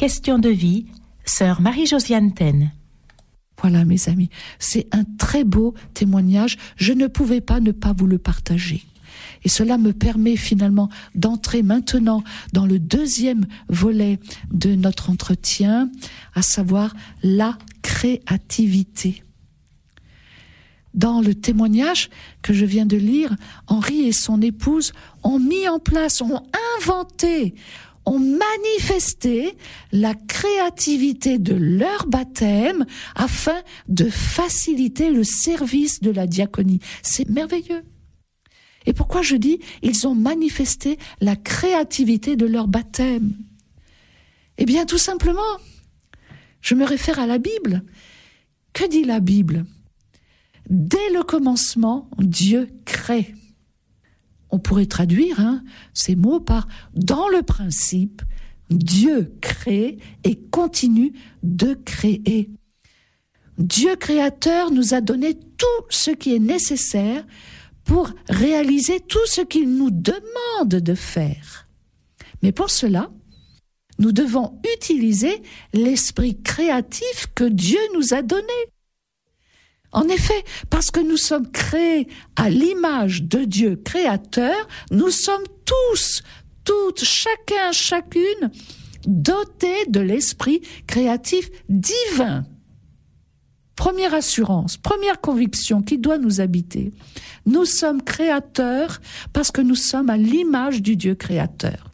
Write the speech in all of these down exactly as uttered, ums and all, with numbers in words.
Question de vie, sœur Marie-Josiane Taine. Voilà mes amis, c'est un très beau témoignage, je ne pouvais pas ne pas vous le partager. Et cela me permet finalement d'entrer maintenant dans le deuxième volet de notre entretien, à savoir la créativité. Dans le témoignage que je viens de lire, Henri et son épouse ont mis en place, ont inventé, ont manifesté la créativité de leur baptême afin de faciliter le service de la diaconie. C'est merveilleux. Et pourquoi je dis ils ont manifesté la créativité de leur baptême? Eh bien, tout simplement, je me réfère à la Bible. Que dit la Bible? Dès le commencement, Dieu crée. On pourrait traduire hein, ces mots par « dans le principe, Dieu crée et continue de créer ». Dieu créateur nous a donné tout ce qui est nécessaire pour réaliser tout ce qu'il nous demande de faire. Mais pour cela, nous devons utiliser l'esprit créatif que Dieu nous a donné. En effet, parce que nous sommes créés à l'image de Dieu créateur, nous sommes tous, toutes, chacun, chacune, dotés de l'esprit créatif divin. Première assurance, première conviction qui doit nous habiter. Nous sommes créateurs parce que nous sommes à l'image du Dieu créateur.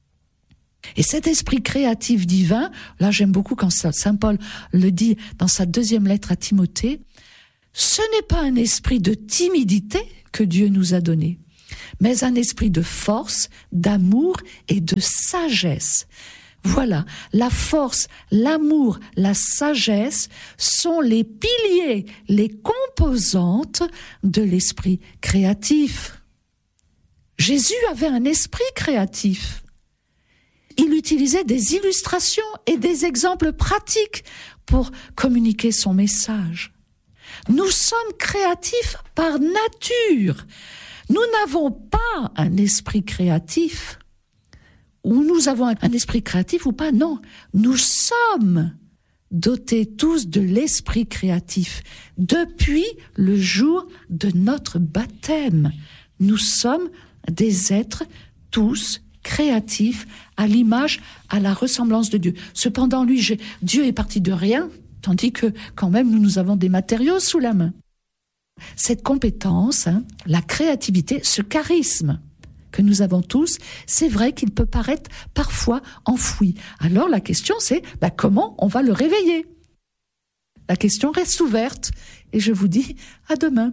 Et cet esprit créatif divin, là j'aime beaucoup quand saint Paul le dit dans sa deuxième lettre à Timothée, ce n'est pas un esprit de timidité que Dieu nous a donné, mais un esprit de force, d'amour et de sagesse. Voilà, la force, l'amour, la sagesse sont les piliers, les composantes de l'esprit créatif. Jésus avait un esprit créatif. Il utilisait des illustrations et des exemples pratiques pour communiquer son message. Nous sommes créatifs par nature. Nous n'avons pas un esprit créatif. Ou nous avons un esprit créatif ou pas, non. Nous sommes dotés tous de l'esprit créatif. Depuis le jour de notre baptême, nous sommes des êtres tous créatifs à l'image, à la ressemblance de Dieu. Cependant, lui, j'ai, Dieu est parti de rien, tandis que quand même nous, nous avons des matériaux sous la main. Cette compétence, hein, la créativité, ce charisme que nous avons tous, c'est vrai qu'il peut paraître parfois enfoui. Alors la question c'est, bah, comment on va le réveiller? La question reste ouverte et je vous dis à demain.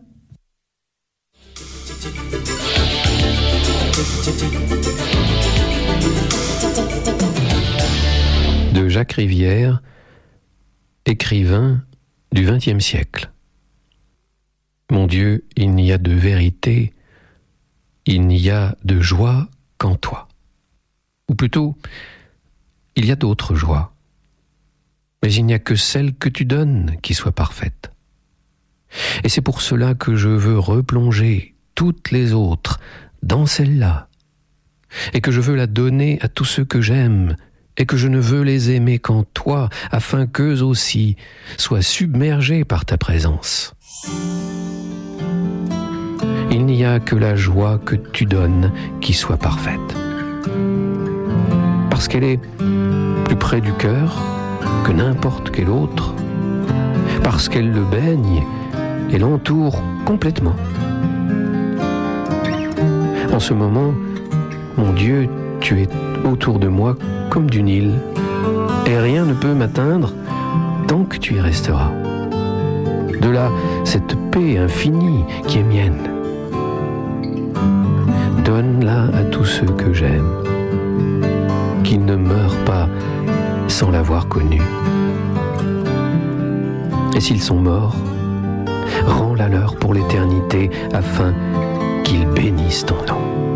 De Jacques Rivière, écrivain du vingtième siècle. Mon Dieu, il n'y a de vérité, il n'y a de joie qu'en toi. Ou plutôt, il y a d'autres joies, mais il n'y a que celle que tu donnes qui soit parfaite. Et c'est pour cela que je veux replonger toutes les autres dans celle-là, et que je veux la donner à tous ceux que j'aime, et que je ne veux les aimer qu'en toi, afin qu'eux aussi soient submergés par ta présence. Il n'y a que la joie que tu donnes qui soit parfaite. Parce qu'elle est plus près du cœur que n'importe quelle autre. Parce qu'elle le baigne et l'entoure complètement. En ce moment, mon Dieu, tu es autour de moi comme du Nil, et rien ne peut m'atteindre tant que tu y resteras. De là, cette paix infinie qui est mienne. Donne-la à tous ceux que j'aime, qu'ils ne meurent pas sans l'avoir connu. Et s'ils sont morts, rends-la leur pour l'éternité, afin qu'ils bénissent ton nom.